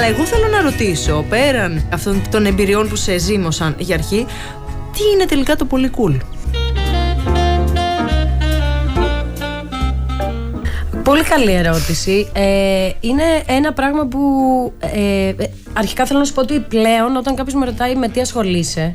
Αλλά εγώ θέλω να ρωτήσω, πέραν αυτών των εμπειριών που σε ζήμωσαν για αρχή, τι είναι τελικά το πολύ cool? Πολύ καλή ερώτηση. Είναι ένα πράγμα που αρχικά θέλω να σου πω ότι πλέον όταν κάποιος με ρωτάει με τι ασχολείσαι,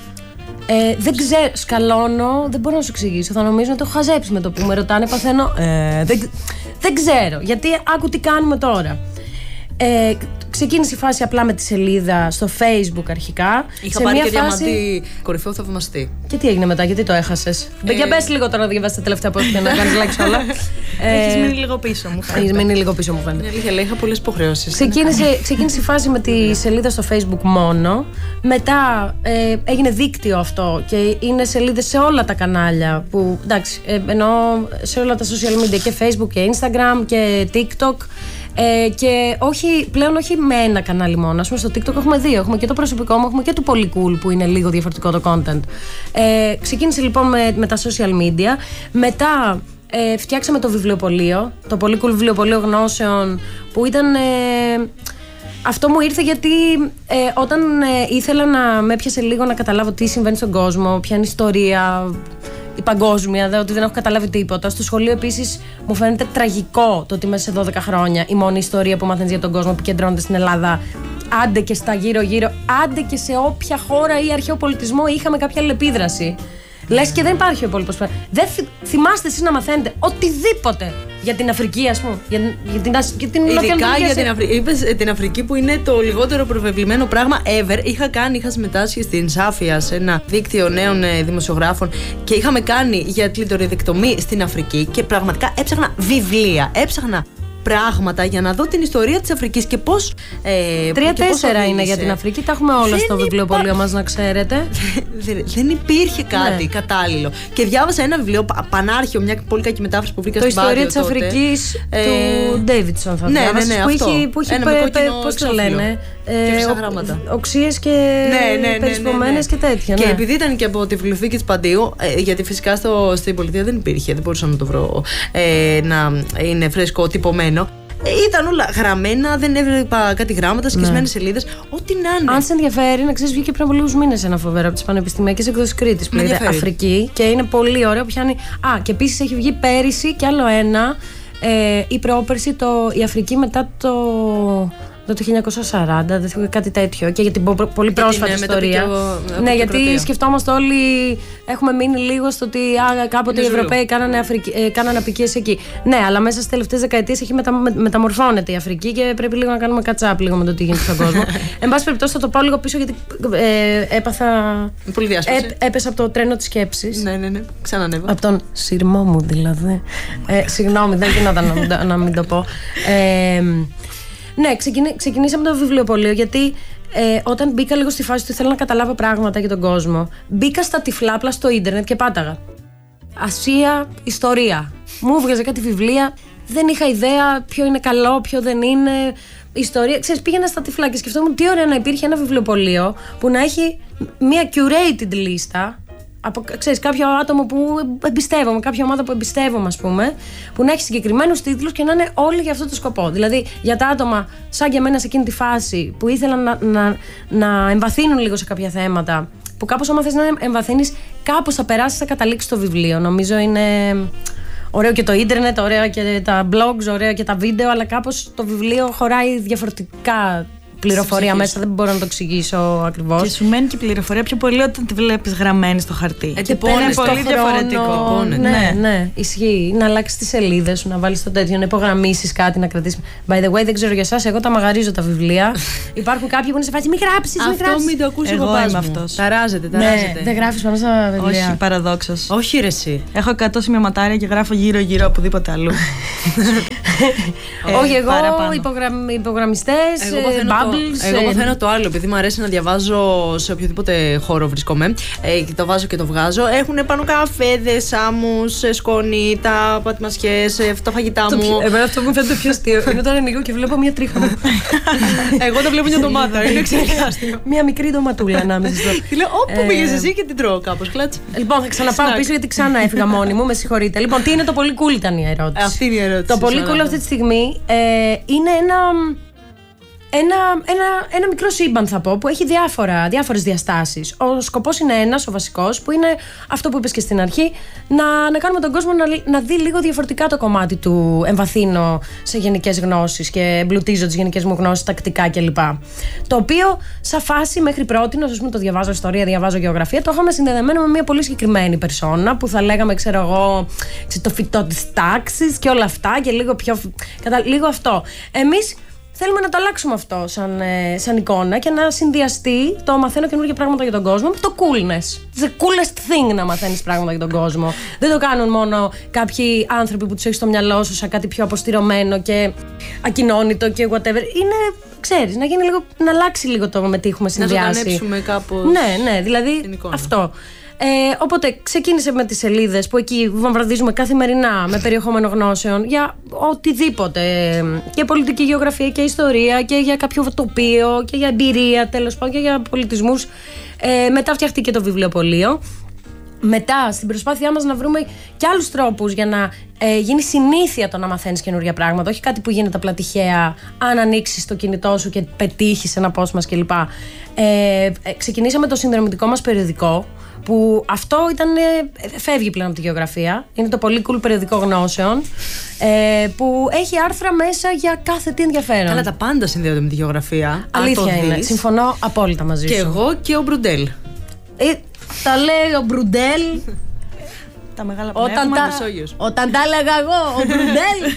δεν ξέρω, σκαλώνω, δεν μπορώ να σου εξηγήσω. Θα νομίζω να το έχω χαζέψει με το που με ρωτάνε, παθαίνω. Δεν ξέρω, γιατί άκου τι κάνουμε τώρα. Ξεκίνησε η φάση απλά με τη σελίδα στο Facebook αρχικά. Είχα πάρει και διαμαντή κορυφαίο θαυμαστή. Και τι έγινε μετά, γιατί το έχασες? Για πες λίγο τώρα να διαβάσεις τα τελευταία post για να κάνεις like όλα. Έχεις μείνει λίγο πίσω μου φαίνεται. Έχεις μείνει λίγο πίσω μου φαίνεται. Είναι αλήθεια, λέει, είχα πολλές υποχρεώσεις. Ξεκίνησε η φάση με τη σελίδα στο Facebook μόνο. Μετά έγινε δίκτυο αυτό και είναι σελίδες σε όλα τα κανάλια. Που εντάξει, εννοώ σε όλα τα social media, και Facebook και Instagram και TikTok. Και πλέον όχι με ένα κανάλι μόνο. Ας πούμε, στο TikTok έχουμε δύο. Έχουμε και το προσωπικό μου, έχουμε και το πολύ cool που είναι λίγο διαφορετικό το content. Ξεκίνησε λοιπόν με τα social media. Μετά φτιάξαμε το βιβλιοπωλείο, το πολύ cool βιβλιοπωλείο γνώσεων, που ήταν. Αυτό μου ήρθε γιατί όταν ήθελα να με έπιασε λίγο να καταλάβω τι συμβαίνει στον κόσμο, ποια είναι η ιστορία, η παγκόσμια, ότι δεν έχω καταλάβει τίποτα. Στο σχολείο επίσης μου φαίνεται τραγικό το ότι μέσα σε 12 χρόνια η μόνη ιστορία που μαθαίνεις για τον κόσμο επικεντρώνεται στην Ελλάδα. Άντε και στα γύρω-γύρω, άντε και σε όποια χώρα ή αρχαίο πολιτισμό είχαμε κάποια αλληλεπίδραση. Λες και δεν υπάρχει ο υπόλοιπος. Δεν θυμάστε εσείς να μαθαίνετε οτιδήποτε για την Αφρική, ας πούμε. Για την ειδικά για την Αφρική. Είπες την Αφρική που είναι το λιγότερο προβεβλημένο πράγμα ever. Είχα συμμετάσχει στην Σάφια σε ένα δίκτυο νέων δημοσιογράφων και είχαμε κάνει για κλειτοριδεκτομή στην Αφρική και πραγματικά έψαχνα βιβλία. Έψαχνα πράγματα για να δω την ιστορία της Αφρικής και πώς. 3-4 είναι για την Αφρική, τα έχουμε όλα στο βιβλιοπωλείο μας, να ξέρετε. Δεν υπήρχε κάτι κατάλληλο. Και διάβασα ένα βιβλίο πανάρχαιο, μια πολύ κακή μετάφραση που βρήκα στο στην Πάτιο. Το ιστορία της Αφρικής του Ντέιβιτσον, θα διάβασες, που έχει πώς το λένε, οξείες και περισπομένες και τέτοια. Και επειδή ήταν και από τη βιβλιοθήκη της Παντίου, γιατί φυσικά στην πολιτεία δεν υπήρχε, δεν μπορούσα να το βρω να είναι φρέσκο τυπωμένο. Ήταν όλα γραμμένα, δεν έβλεπα κάτι γράμματα, σκισμένες σελίδες, ό,τι να είναι. Αν σε ενδιαφέρει, να ξέρεις, βγήκε πριν από λίγους μήνες ένα φοβερό από τις πανεπιστημιακές εκδόσεις Κρήτης που λέγεται Αφρική και είναι πολύ ωραίο. Πιάνει. Και επίσης έχει βγει πέρυσι κι άλλο ένα, ή πρόπερσι, η Αφρική μετά το 1940, κάτι τέτοιο, και για την πολύ πρόσφατη ιστορία. Ναι, γιατί σκεφτόμαστε όλοι, έχουμε μείνει λίγο στο ότι κάποτε οι Ευρωπαίοι κάνανε απικίες εκεί. Ναι, αλλά μέσα στις τελευταίες δεκαετίες έχει μεταμορφώνεται η Αφρική και πρέπει λίγο να κάνουμε catch-up λίγο με το τι γίνεται στον κόσμο. Εν πάση περιπτώσει, θα το πάω λίγο πίσω γιατί έπαθα. Πολύ διάσπαση. Έπεσα από το τρένο της σκέψης. Ναι, ξανανέβα. Από τον σειρμό μου δηλαδή. Συγγνώμη, δεν γινόταν να μην το πω. Ναι, ξεκινήσαμε το βιβλιοπωλείο γιατί όταν μπήκα λίγο στη φάση του ήθελα να καταλάβω πράγματα για τον κόσμο, μπήκα στα τυφλά απλά στο ίντερνετ και πάταγα Ασία, ιστορία. Μου έβγαζε κάτι βιβλία, δεν είχα ιδέα ποιο είναι καλό, ποιο δεν είναι. Ιστορία. Ξέρεις, πήγαινα στα τυφλά και σκεφτόμουν τι ωραία να υπήρχε ένα βιβλιοπωλείο που να έχει μια curated λίστα από, ξέρεις, κάποιο άτομο που εμπιστεύομαι, κάποια ομάδα που εμπιστεύομαι, ας πούμε, που να έχει συγκεκριμένους τίτλους και να είναι όλοι για αυτό το σκοπό. Δηλαδή, για τα άτομα σαν και εμένα σε εκείνη τη φάση που ήθελαν να εμβαθύνουν λίγο σε κάποια θέματα, που κάπως άμα θες να εμβαθύνεις, κάπως θα περάσεις, θα καταλήξεις το βιβλίο. Νομίζω είναι ωραίο και το ίντερνετ, ωραία και τα blogs, ωραία και τα βίντεο, αλλά κάπως το βιβλίο χωράει διαφορετικά πληροφορία μέσα, δεν μπορώ να το εξηγήσω ακριβώς. Και σου μένει και η πληροφορία πιο πολύ όταν τη βλέπεις γραμμένη στο χαρτί. Είναι πολύ διαφορετικό. Ναι, ισχύει. Να αλλάξεις τις σελίδες σου, να βάλεις το τέτοιο, να υπογραμμίσεις κάτι, να κρατήσεις. By the way, δεν ξέρω για εσάς, εγώ τα μαγαρίζω τα βιβλία. Υπάρχουν κάποιοι που είναι σε φάση, μην γράψεις. Αυτό μην το ακούσει εγώ είμαι αυτός. Ταράζεται. Δεν γράφεις πάνω στα βιβλία. Όχι, παραδόξως. Όχι, ρε εσύ. Έχω 100 σημειωματάρια και γράφω γύρω-γύρω οπουδήποτε αλλού. Όχι, εγώ υπογραμμιστές. Εγώ παθαίνω το άλλο, επειδή μου αρέσει να διαβάζω σε οποιοδήποτε χώρο βρισκόμαι. Και το βάζω και το βγάζω. Έχουν πάνω καφέδες, σάμους, σκόνη, τα πατημασιές, τα φαγητά μου. Εμένα αυτό μου φαίνεται πιο αστείο. Είναι όταν ανοίγω και βλέπω μια τρίχα μου. Εγώ το βλέπω μια ντομάτα. Είναι εξαιρετικά αστείο. Μια μικρή ντοματούλα ανάμεσα στο. Τι λέω, όπου πήγες εσύ και την τρώω κάπως. Κλάτς. Λοιπόν, θα ξαναπάω πίσω γιατί ξανά έφυγα μόνη μου. Με συγχωρείτε. Λοιπόν, τι είναι το πολύ cool, ήταν η ερώτηση. Αυτή είναι η ερώτηση. Το πολύ cool αυτή τη στιγμή είναι ένα. ένα μικρό σύμπαν, θα πω, που έχει διάφορες διαστάσεις. Ο σκοπός είναι ένας, ο βασικός, που είναι αυτό που είπες και στην αρχή, να κάνουμε τον κόσμο να δει λίγο διαφορετικά το κομμάτι του. Εμβαθύνω σε γενικές γνώσεις και εμπλουτίζω τις γενικές μου γνώσεις τακτικά κλπ. Το οποίο, σαν φάση μέχρι πρότινος, ας πούμε, το διαβάζω ιστορία, διαβάζω γεωγραφία, το είχαμε συνδεδεμένο με μια πολύ συγκεκριμένη περσόνα που θα λέγαμε, ξέρω εγώ, το φυτό της τάξης και όλα αυτά και λίγο πιο. Λίγο αυτό. Εμείς θέλουμε να το αλλάξουμε αυτό σαν εικόνα και να συνδυαστεί το μαθαίνω καινούργια πράγματα για τον κόσμο με το coolness. The coolest thing να μαθαίνεις πράγματα για τον κόσμο. Δεν το κάνουν μόνο κάποιοι άνθρωποι που τους έχεις στο μυαλό σου σαν κάτι πιο αποστηρωμένο και ακοινώνητο και whatever. Είναι, ξέρεις, να αλλάξει λίγο το με τι έχουμε συνδυάσει. Να ζωντανέψουμε κάπως. Ναι, δηλαδή αυτό. Οπότε ξεκίνησε με τις σελίδες που εκεί βομβαρδίζουμε καθημερινά με περιεχόμενο γνώσεων για οτιδήποτε, για πολιτική γεωγραφία και ιστορία και για κάποιο τοπίο και για εμπειρία, τέλος πάντων, και για πολιτισμούς. Μετά φτιάχτηκε το βιβλιοπωλείο. Μετά, στην προσπάθειά μας να βρούμε και άλλους τρόπους για να γίνει συνήθεια το να μαθαίνεις καινούργια πράγματα, όχι κάτι που γίνεται απλά τυχαία, αν ανοίξεις το κινητό σου και πετύχεις ένα απόσπασμα κλπ. Ξεκινήσαμε το συνδρομητικό μας περιοδικό, που αυτό φεύγει πλέον από τη γεωγραφία. Είναι το πολύ cool περιοδικό γνώσεων, που έχει άρθρα μέσα για κάθε τι ενδιαφέρον. Αλλά τα πάντα συνδέονται με τη γεωγραφία. Αλήθεια είναι. Συμφωνώ απόλυτα μαζί σου. Και εγώ και ο Μπρουντέλ. Τα λέει ο Μπρουντέλ. Τα μεγάλα πνεύματα. Όταν τα έλεγα εγώ, ο Μπρουντέλ.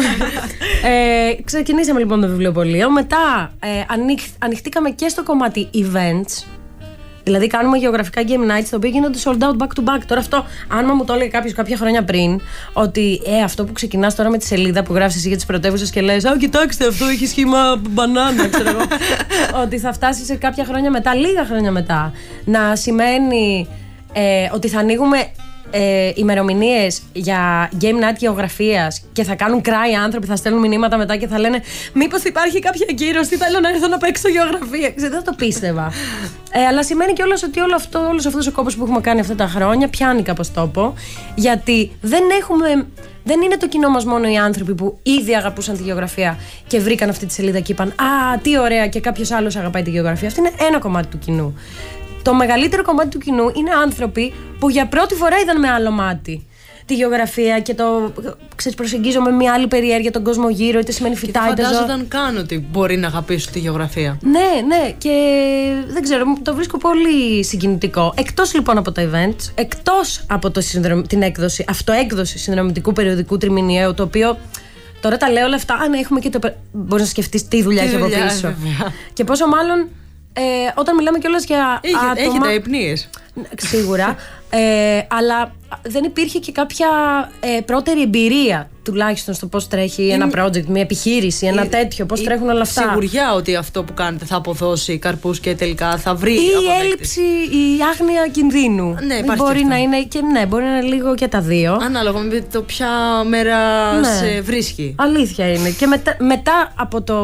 Ξεκινήσαμε λοιπόν το βιβλιοπωλείο. Μετά ανοιχτήκαμε και στο κομμάτι events. Δηλαδή, κάνουμε γεωγραφικά game nights, τα οποία γίνονται sold out back to back. Τώρα, αυτό, αν μου το έλεγε κάποιος κάποια χρόνια πριν, ότι αυτό που ξεκινάς τώρα με τη σελίδα που γράφεις εσύ για τις πρωτεύουσες και λες, κοιτάξτε, αυτό έχει σχήμα μπανάνα, ξέρω εγώ. Ότι θα φτάσει σε κάποια χρόνια μετά, λίγα χρόνια μετά, να σημαίνει ότι θα ανοίγουμε ημερομηνίες για game night γεωγραφίας και θα κάνουν cry άνθρωποι, θα στέλνουν μηνύματα μετά και θα λένε μήπως υπάρχει κάποια ακύρωση, θέλω να έρθω να παίξω γεωγραφία. Δεν θα το πίστευα. Αλλά σημαίνει κιόλας ότι όλος αυτός ο κόπος που έχουμε κάνει αυτά τα χρόνια πιάνει κάπως τόπο, γιατί δεν είναι το κοινό μας μόνο οι άνθρωποι που ήδη αγαπούσαν τη γεωγραφία και βρήκαν αυτή τη σελίδα και είπαν τι ωραία, και κάποιος άλλος αγαπάει τη γεωγραφία. Αυτό είναι ένα κομμάτι του κοινού. Το μεγαλύτερο κομμάτι του κοινού είναι άνθρωποι που για πρώτη φορά είδαν με άλλο μάτι τη γεωγραφία και προσεγγίζω με μια άλλη περιέργεια τον κόσμο γύρω, είτε σημαίνει φυτά, είτε ζώα. Φαντάζονταν καν ότι μπορεί να αγαπήσουν τη γεωγραφία. Ναι, και δεν ξέρω, το βρίσκω πολύ συγκινητικό. Εκτός λοιπόν από τα events, εκτός από την αυτοέκδοση συνδρομητικού περιοδικού τριμηνιαίου, το οποίο τώρα τα λέω όλα αυτά, έχουμε και μπορείς να σκεφτείς τι δουλειά έχει από πίσω. Και πόσο μάλλον. Όταν μιλάμε κιόλας για άτομα. Έχετε υπνίες. Σίγουρα. Αλλά δεν υπήρχε και κάποια πρώτερη εμπειρία, τουλάχιστον στο πώς τρέχει ένα project, μια επιχείρηση, ένα τέτοιο, πώς τρέχουν όλα αυτά. Σιγουριά ότι αυτό που κάνετε θα αποδώσει καρπούς και τελικά θα βρει. Ή η έλλειψη, η άγνοια κινδύνου. Ναι, υπάρχει μπορεί και να είναι και μπορεί να είναι λίγο και τα δύο. Ανάλογα με το ποια μέρα σε βρίσκει. Αλήθεια είναι. Και μετά από το.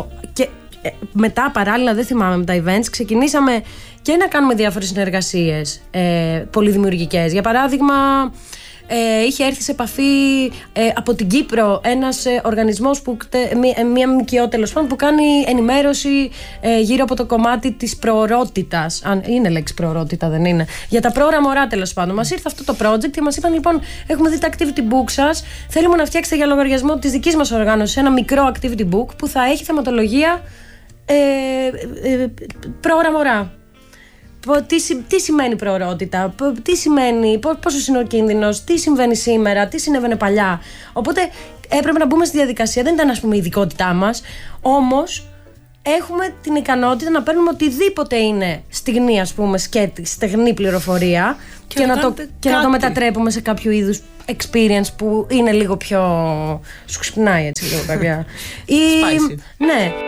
Μετά, παράλληλα, δεν θυμάμαι, με τα events, ξεκινήσαμε και να κάνουμε διάφορες συνεργασίες πολυδημιουργικές. Για παράδειγμα, είχε έρθει σε επαφή από την Κύπρο ένας οργανισμός, μία ΜΚΟ τέλος πάντων, που κάνει ενημέρωση γύρω από το κομμάτι της προορότητας. Αν είναι λέξη προορότητα, δεν είναι. Για τα πρόωρα μωρά, τέλος πάντων. Μας ήρθε αυτό το project και μας είπαν, λοιπόν, έχουμε δει τα activity book σας. Θέλουμε να φτιάξετε για λογαριασμό της δικής μας οργάνωσης ένα μικρό activity book που θα έχει θεματολογία πρόωρα μωρά. Τι σημαίνει προορότητα, τι σημαίνει, πόσο είναι ο κίνδυνος, τι συμβαίνει σήμερα, τι συνέβαινε παλιά. Οπότε έπρεπε να μπούμε στη διαδικασία. Δεν ήταν, ας πούμε, η ειδικότητά μας. Όμως έχουμε την ικανότητα να παίρνουμε οτιδήποτε είναι στιγμή, ας πούμε, σκέτη, στεγνή πληροφορία και να το μετατρέπουμε σε κάποιο είδους experience που είναι λίγο πιο. Σου ξυπνάει έτσι λίγο κάποια. Spicy. Ναι.